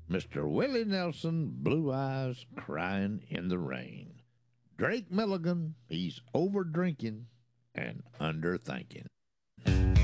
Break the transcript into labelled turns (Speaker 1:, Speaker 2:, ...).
Speaker 1: Mr. Willie Nelson, blue eyes crying in the rain. Drake Milligan, he's over drinking and under thinking.